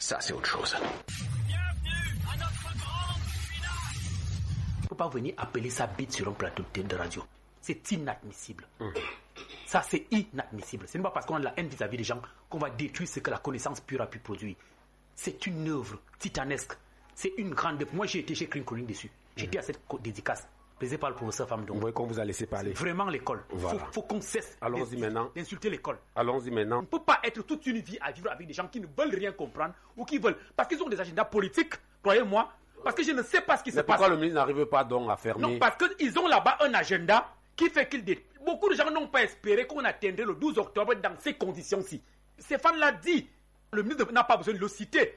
Ça, c'est autre chose. Bienvenue à notre grande finale. Il ne faut pas venir appeler ça bite sur un plateau de radio. C'est inadmissible. Ça, c'est inadmissible. Ce n'est pas parce qu'on a de la haine vis-à-vis des gens qu'on va détruire ce que la connaissance pure a pu produire. C'est une œuvre titanesque. C'est une grande œuvre. Moi, j'ai été chez Green Calling dessus. J'étais à cette dédicace, présidée par le professeur Famdong. Vous voyez qu'on vous a laissé parler. Vraiment l'école. Voilà. Faut qu'on cesse d'insulter l'école. Allons-y maintenant. On ne peut pas être toute une vie à vivre avec des gens qui ne veulent rien comprendre ou qui veulent. Parce qu'ils ont des agendas politiques, croyez-moi. Parce que je ne sais pas ce qui se passe. Pourquoi le ministre n'arrive pas donc à fermer? Non, parce qu'ils ont là-bas un agenda qui fait qu'ils... Beaucoup de gens n'ont pas espéré qu'on atteindrait le 12 octobre dans ces conditions-ci. Stéphane l'a dit. Le ministre n'a pas besoin de le citer.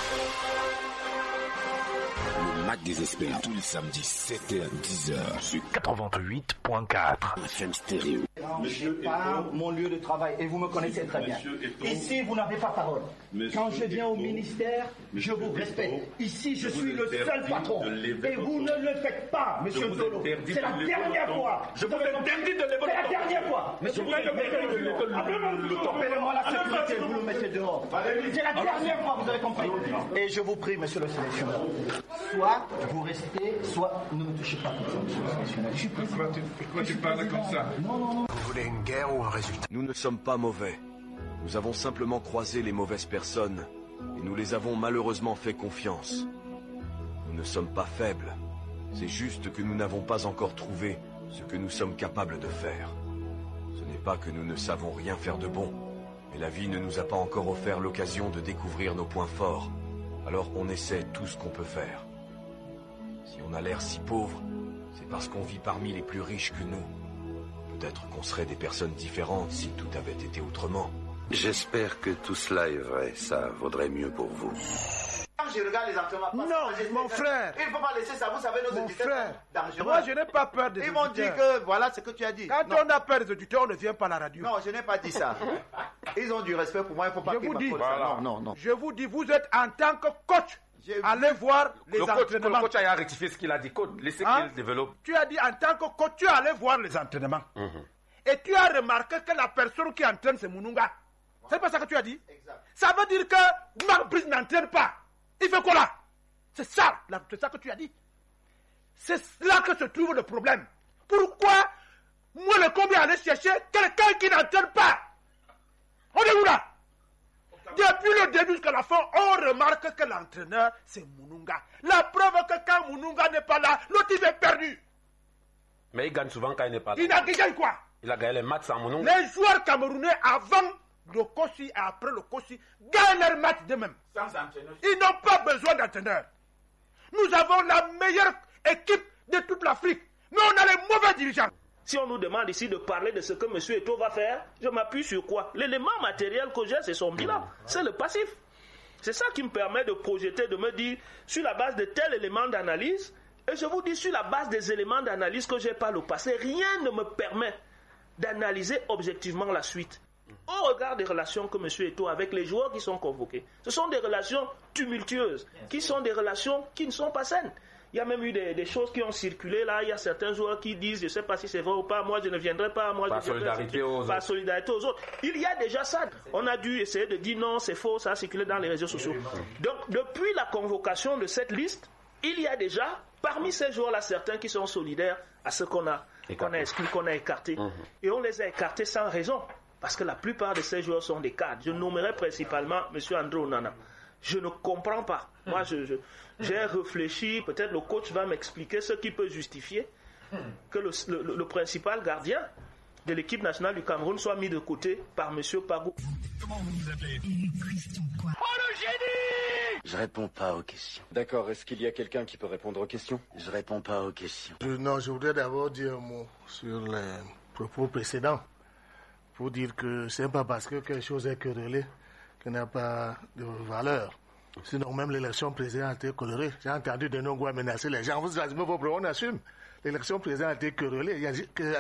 Le Mac des experts, tous les samedis, 7h, 10h, sur 88.4 FM Stéréo. Je pars mon lieu de travail et vous me connaissez très bien. Ici, vous n'avez pas parole. Quand je viens au ministère, je vous respecte. Ici, je suis le seul patron. Et vous ne le faites pas, monsieur Zolo. C'est la dernière fois. Je vous interdis de lever. C'est la dernière fois. Monsieur Zolo, appelez-moi la sécurité, vous le mettez dehors. C'est la dernière fois, vous avez compris. Et je vous prie, monsieur le sélectionneur. Soit vous restez, soit ne me touchez pas comme ça, monsieur le sélectionneur. Je suis président. Pourquoi tu parles comme ça? Non. Vous voulez une guerre ou un résultat? Nous ne sommes pas mauvais. Nous avons simplement croisé les mauvaises personnes et nous les avons malheureusement fait confiance. Nous ne sommes pas faibles. C'est juste que nous n'avons pas encore trouvé ce que nous sommes capables de faire. Ce n'est pas que nous ne savons rien faire de bon, mais la vie ne nous a pas encore offert l'occasion de découvrir nos points forts. Alors on essaie tout ce qu'on peut faire. Si on a l'air si pauvre, c'est parce qu'on vit parmi les plus riches que nous. Peut-être qu'on serait des personnes différentes si tout avait été autrement. J'espère que tout cela est vrai. Ça vaudrait mieux pour vous. Quand je regarde les entraînements... Non, mon frère. Il ne faut pas laisser ça. Vous savez, nos éditeurs sont dangereux. Moi, je n'ai pas peur des auditeurs. Ils m'ont dit que voilà ce que tu as dit. Quand on a peur des auditeurs, on ne vient pas à la radio. Non, je n'ai pas dit ça. Ils ont du respect pour moi. Il ne faut pas qu'ils m'accordent ça. Non. Je vous dis, vous êtes en tant que coach. Allez voir les entraînements. Le coach a rectifié ce qu'il a dit. Laissez qu'il développe. Tu as dit en tant que coach, tu es allé voir les entraînements. Et tu as remarqué que la personne qui entraîne, c'est Moununga. C'est pas ça que tu as dit? Exact. Ça veut dire que Marc Brice n'entraîne pas. Il fait quoi là? C'est ça que tu as dit. C'est là que se trouve le problème. Pourquoi moi le combien aller chercher quelqu'un qui n'entraîne pas? On est où là? Depuis le début jusqu'à la fin, on remarque que l'entraîneur, c'est Moununga. La preuve que quand Moununga n'est pas là, l'autre il est perdu. Mais il gagne souvent quand il n'est pas là. Il a gagné quoi? Il a gagné les matchs sans Moununga. Les joueurs camerounais avant le Kossi et après le Kossi gagnent leur match d'eux-mêmes. Sans entraîneur. Ils n'ont pas besoin d'entraîneur. Nous avons la meilleure équipe de toute l'Afrique. Mais on a les mauvais dirigeants. Si on nous demande ici de parler de ce que M. Eto'o va faire, je m'appuie sur quoi? L'élément matériel que j'ai, c'est son bilan. C'est le passif. C'est ça qui me permet de projeter, de me dire, sur la base de tel élément d'analyse, et je vous dis, sur la base des éléments d'analyse que j'ai par le passé, rien ne me permet d'analyser objectivement la suite. Au regard des relations que M. Eto'o a avec les joueurs qui sont convoqués, ce sont des relations tumultueuses, qui sont des relations qui ne sont pas saines. Il y a même eu des choses qui ont circulé là. Il y a certains joueurs qui disent, je ne sais pas si c'est vrai ou pas, moi je ne viendrai pas, moi par solidarité aux autres. Par solidarité aux autres. Il y a déjà ça. On a dû essayer de dire non, c'est faux, ça a circulé dans les réseaux sociaux. Donc depuis la convocation de cette liste, il y a déjà parmi ces joueurs-là certains qui sont solidaires à ce qu'on a exclu, qu'on a écarté. Et on les a écartés sans raison. Parce que la plupart de ces joueurs sont des cadres. Je nommerai principalement M. André Onana. Je ne comprends pas. Moi, j'ai réfléchi. Peut-être le coach va m'expliquer ce qui peut justifier que le principal gardien de l'équipe nationale du Cameroun soit mis de côté par M. Pagou. Comment vous vous appelez? Oh le génie! Je réponds pas aux questions. D'accord, est-ce qu'il y a quelqu'un qui peut répondre aux questions? Je réponds pas aux questions. Je voudrais d'abord dire un mot sur les propos précédents. Pour dire que c'est pas parce que quelque chose est querellé qu'il n'a pas de valeur. Sinon, même l'élection présidentielle a été colorée. J'ai entendu de Nongwa menacer les gens. Vous assumez vos problèmes, on assume. L'élection présidentielle a été querellée. Il y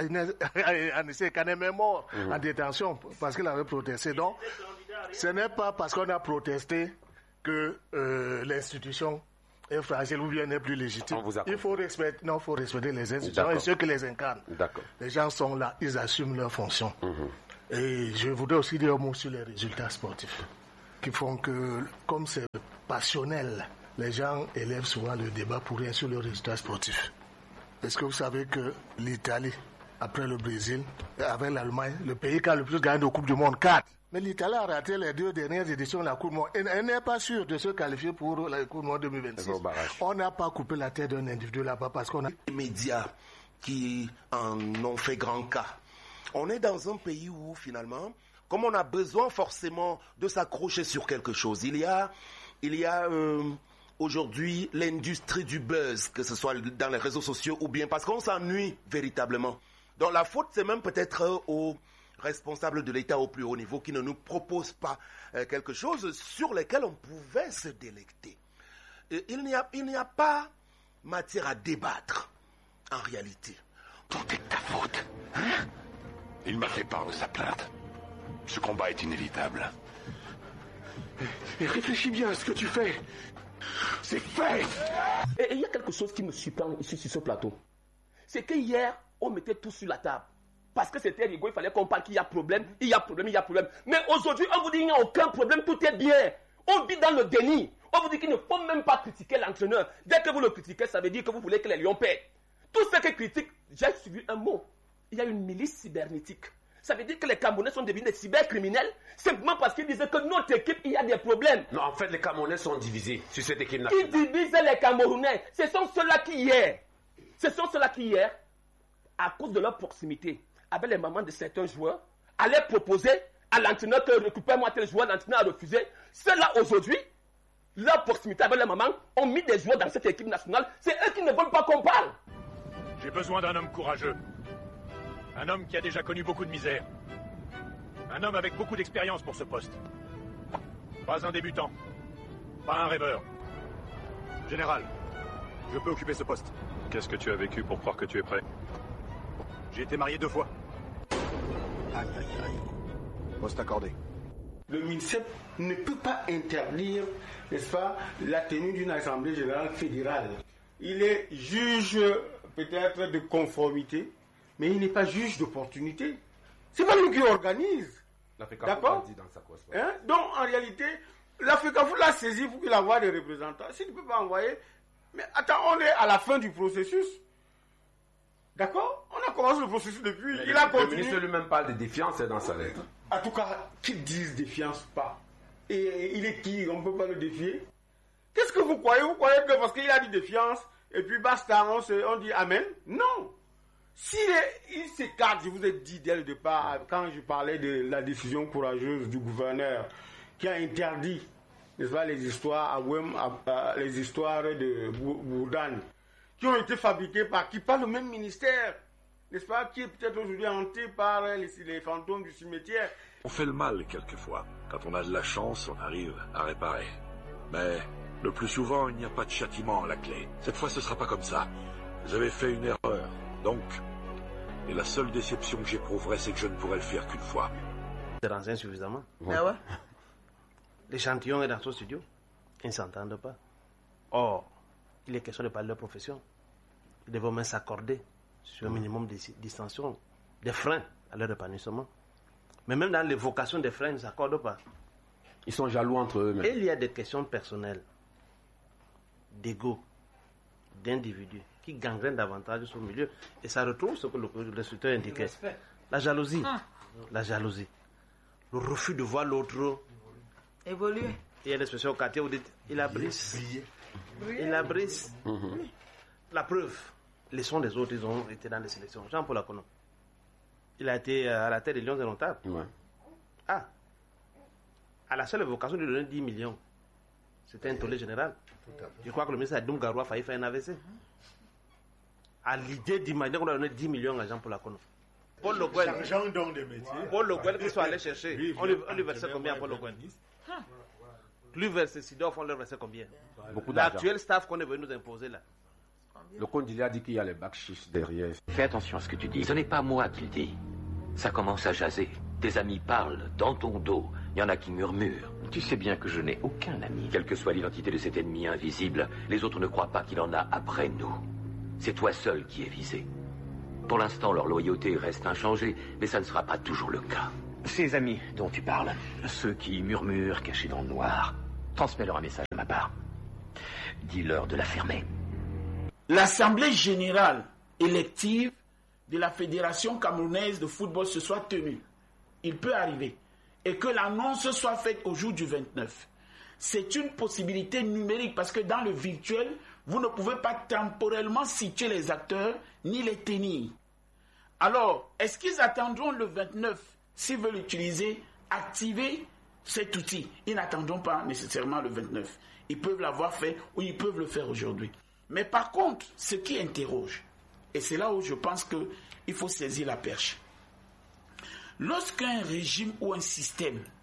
a Anissé Kanem est mort en détention parce qu'il avait protesté. Donc, ce n'est pas parce qu'on a protesté que l'institution est fragile ou bien n'est plus légitime. Il faut respecter les institutions et ceux qui les incarnent. Les gens sont là, ils assument leurs fonctions. Et je voudrais aussi dire un mot sur les résultats sportifs qui font que, comme c'est passionnel. Les gens élèvent souvent le débat pour rien sur le résultat sportif. Est-ce que vous savez que l'Italie, après le Brésil, avec l'Allemagne, le pays qui a le plus gagné de Coupe du Monde, 4. Mais l'Italie a raté les 2 dernières éditions de la Coupe du Monde. Elle n'est pas sûre de se qualifier pour la Coupe du Monde 2026. On n'a pas coupé la tête d'un individu là-bas parce qu'on a... Les médias qui en ont fait grand cas. On est dans un pays où, finalement, comme on a besoin forcément de s'accrocher sur quelque chose, il y a aujourd'hui l'industrie du buzz, que ce soit dans les réseaux sociaux ou bien parce qu'on s'ennuie véritablement. Donc la faute, c'est même peut-être aux responsables de l'État au plus haut niveau qui ne nous proposent pas quelque chose sur lequel on pouvait se délecter. Il n'y a pas matière à débattre, en réalité. Tout est de ta faute. Hein? Il m'a fait part de sa plainte. Ce combat est inévitable. Et réfléchis bien à ce que tu fais. C'est fait. Et il y a quelque chose qui me surprend ici sur ce plateau. C'est que hier, on mettait tout sur la table. Parce que c'était rigolo, il fallait qu'on parle qu'il y a problème, il y a problème, il y a problème. Mais aujourd'hui, on vous dit qu'il n'y a aucun problème, tout est bien. On vit dans le déni. On vous dit qu'il ne faut même pas critiquer l'entraîneur. Dès que vous le critiquez, ça veut dire que vous voulez que les Lions perdent. Tout ce qui critique, j'ai suivi un mot. Il y a une milice cybernétique. Ça veut dire que les Camerounais sont devenus des cybercriminels simplement parce qu'ils disaient que notre équipe, il y a des problèmes. Non, en fait, les Camerounais sont divisés sur cette équipe nationale. Qui divise les Camerounais? Ce sont ceux-là qui hier, à cause de leur proximité avec les mamans de certains joueurs, allaient proposer à l'entraîneur que récupère-moi tel joueur, l'entraîneur a refusé. Ceux-là, aujourd'hui, leur proximité avec les mamans ont mis des joueurs dans cette équipe nationale. C'est eux qui ne veulent pas qu'on parle. J'ai besoin d'un homme courageux. Un homme qui a déjà connu beaucoup de misère. Un homme avec beaucoup d'expérience pour ce poste. Pas un débutant. Pas un rêveur. Général, je peux occuper ce poste. Qu'est-ce que tu as vécu pour croire que tu es prêt? J'ai été marié 2 fois. Aïe, aïe, aïe. Poste accordé. Le ministère ne peut pas interdire, n'est-ce pas, la tenue d'une assemblée générale fédérale. Il est juge peut-être de conformité, mais il n'est pas juge d'opportunité. C'est pas lui qui organise. D'accord? Hein? Donc en réalité, l'Africafoot l'a saisi pour qu'il envoie des représentants. S'il ne peut pas envoyer, mais attends, on est à la fin du processus. D'accord? On a commencé le processus depuis. Mais il a continué. Le ministre lui-même parle de défiance dans sa lettre. En tout cas, qu'ils disent défiance pas. Et il est qui? On ne peut pas le défier. Qu'est-ce que vous croyez? Vous croyez que parce qu'il a dit défiance, et puis basta, on dit amen? Non. Il s'écarte, je vous ai dit dès le départ, quand je parlais de la décision courageuse du gouverneur, qui a interdit, n'est-ce pas, les histoires les histoires de Bourdane, qui ont été fabriquées par le même ministère, n'est-ce pas, qui est peut-être aujourd'hui hanté par les fantômes du cimetière. On fait le mal quelquefois. Quand on a de la chance, on arrive à réparer. Mais le plus souvent, il n'y a pas de châtiment à la clé. Cette fois, ce sera pas comme ça. J'avais fait une erreur. Donc, et la seule déception que j'éprouverai, c'est que je ne pourrai le faire qu'une fois. Je renseigne suffisamment. Ah ouais? L'échantillon est dans son studio. Ils ne s'entendent pas. Or, il est question de parler de leur profession. Ils devront même s'accorder sur un minimum de distension, des freins à leur épanouissement. Mais même dans les vocations des freins, ils ne s'accordent pas. Ils sont jaloux entre eux. Et il y a des questions personnelles, d'ego, d'individus, qui gangrènent davantage son milieu. Et ça retrouve ce que le instructeur indiquait. La jalousie. La jalousie. Le refus de voir l'autre évoluer. Il y a l'expression au quartier où il a brise. Il a brise. La preuve, les sons des autres, ils ont été dans les sélections. Jean-Paul Akono. Il a été à la tête des Lions indomptables. Ouais. Ah. À la seule vocation de lui donner 10 millions. C'était un tollé général. Je crois que le ministre Adoum Garoua a failli faire un AVC. À l'idée d'imaginer qu'on a donné 10 millions à Jean-Paul Akono. Paul Le Guen. Paul Le Guen qui soit allé chercher. On lui versait combien à Paul Le Guen? Lui verser Sidorf, on leur versait combien? Beaucoup d'argent. L'actuel staff qu'on est venu nous imposer là. Le Condili a dit qu'il y a les bacs-chiches derrière. Fais attention à ce que tu dis. Ce n'est pas moi qui le dis. Ça commence à jaser. Tes amis parlent dans ton dos. Il y en a qui murmurent. Tu sais bien que je n'ai aucun ami. Quelle que soit l'identité de cet ennemi invisible, les autres ne croient pas qu'il en a après nous. C'est toi seul qui es visé. Pour l'instant, leur loyauté reste inchangée, mais ça ne sera pas toujours le cas. Ces amis dont tu parles, ceux qui murmurent cachés dans le noir, Transmets-leur un message de ma part. Dis-leur de la fermer. L'Assemblée générale élective de la Fédération camerounaise de football se soit tenue. Il peut arriver. Et que l'annonce soit faite au jour du 29. C'est une possibilité numérique parce que dans le virtuel, vous ne pouvez pas temporellement situer les acteurs ni les tenir. Alors, est-ce qu'ils attendront le 29 s'ils veulent utiliser, activer cet outil? Ils n'attendront pas nécessairement le 29. Ils peuvent l'avoir fait ou ils peuvent le faire aujourd'hui. Mais par contre, ce qui interroge, et c'est là où je pense qu'il faut saisir la perche. Lorsqu'un régime ou un système